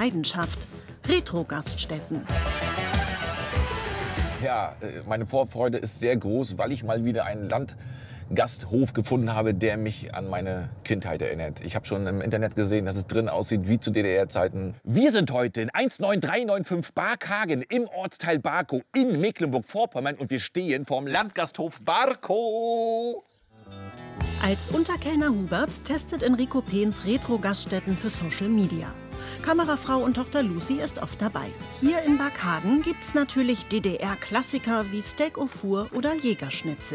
Leidenschaft. Retro-Gaststätten. Ja, meine Vorfreude ist sehr groß, weil ich mal wieder einen Landgasthof gefunden habe, der mich an meine Kindheit erinnert. Ich habe schon im Internet gesehen, dass es drin aussieht wie zu DDR-Zeiten. Wir sind heute in 19395 Barkhagen im Ortsteil Barkow in Mecklenburg-Vorpommern und wir stehen vorm Landgasthof Barkow. Als Unterkellner Hubert testet Enrico Pehns Retro-Gaststätten für Social Media. Kamerafrau und Tochter Lucy ist oft dabei. Hier in Barkhagen gibt's natürlich DDR-Klassiker wie Steak au Four oder Jägerschnitzel.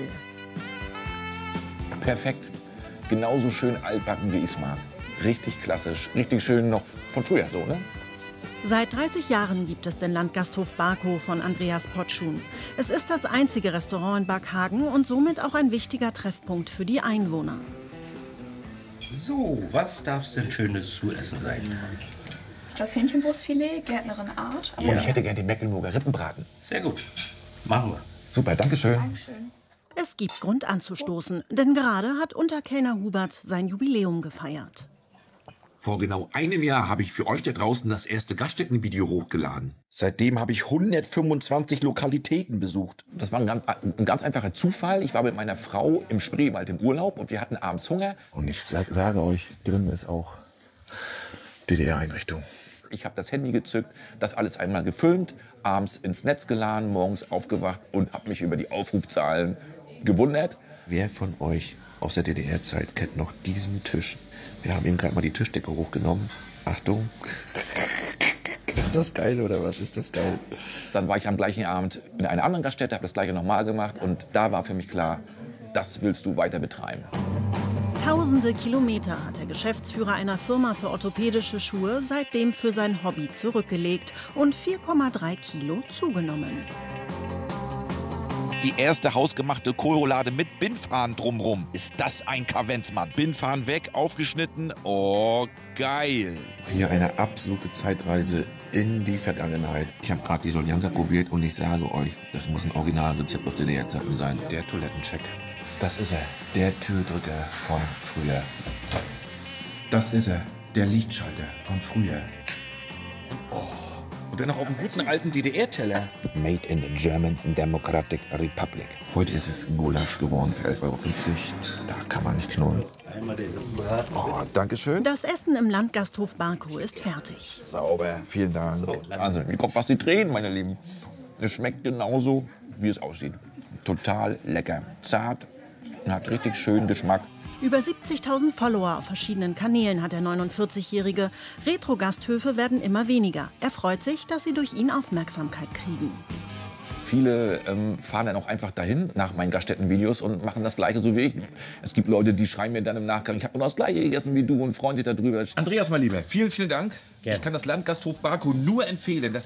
Perfekt. Genauso schön altbacken, wie ich es mag. Richtig klassisch, richtig schön noch von früher so, ne? Seit 30 Jahren gibt es den Landgasthof Barkow von Andreas Potschun. Es ist das einzige Restaurant in Barkhagen und somit auch ein wichtiger Treffpunkt für die Einwohner. So, was darf es denn Schönes zu essen sein? Das Hähnchenbrustfilet, Gärtnerin Art. Und ich hätte gerne den Mecklenburger Rippenbraten. Sehr gut. Machen wir. Super, danke schön. Dankeschön. Es gibt Grund anzustoßen, denn gerade hat Unterkellner Hubert sein Jubiläum gefeiert. Vor genau einem Jahr habe ich für euch da draußen das erste Gaststättenvideo hochgeladen. Seitdem habe ich 125 Lokalitäten besucht. Das war ein ganz einfacher Zufall. Ich war mit meiner Frau im Spreewald im Urlaub und wir hatten abends Hunger. Und ich sage euch, drin ist auch DDR-Einrichtung. Ich habe das Handy gezückt, das alles einmal gefilmt, abends ins Netz geladen, morgens aufgewacht und habe mich über die Aufrufzahlen gewundert. Wer von euch aus der DDR-Zeit kennt noch diesen Tisch? Wir haben eben gerade mal die Tischdecke hochgenommen. Achtung. Ist das geil oder was? Ist das geil? Dann war ich am gleichen Abend in einer anderen Gaststätte, habe das gleiche nochmal gemacht und da war für mich klar, das willst du weiter betreiben. Tausende Kilometer hat der Geschäftsführer einer Firma für orthopädische Schuhe seitdem für sein Hobby zurückgelegt und 4,3 Kilo zugenommen. Die erste hausgemachte Kohlroulade mit Bindfaden drumrum. Ist das ein Kavenzmann? Bindfaden weg, aufgeschnitten. Oh, geil. Hier eine absolute Zeitreise in die Vergangenheit. Ich habe gerade die Soljanka probiert und ich sage euch, das muss ein Originalrezept aus DDR-Zeiten sein. Der Toilettencheck. Das ist er, der Türdrücker von früher. Das ist er, der Lichtschalter von früher. Oh. Und dann noch auf einem guten alten DDR-Teller. Made in the German Democratic Republic. Heute ist es Gulasch geworden für 11,50 €. Da kann man nicht knurren. Oh, danke schön. Das Essen im Landgasthof Barkow ist fertig. Sauber, vielen Dank. Also, mir kommt fast die Tränen, meine Lieben. Es schmeckt genauso, wie es aussieht. Total lecker, zart und hat richtig schönen Geschmack. Über 70.000 Follower auf verschiedenen Kanälen hat der 49-Jährige. Retro-Gasthöfe werden immer weniger. Er freut sich, dass sie durch ihn Aufmerksamkeit kriegen. Viele fahren dann auch einfach dahin nach meinen Gaststättenvideos und machen das Gleiche so wie ich. Es gibt Leute, die schreiben mir dann im Nachgang, ich habe das Gleiche gegessen wie du und freuen sich darüber. Andreas, mein Lieber, vielen, vielen Dank. Gerne. Ich kann das Landgasthof Barkow nur empfehlen. Das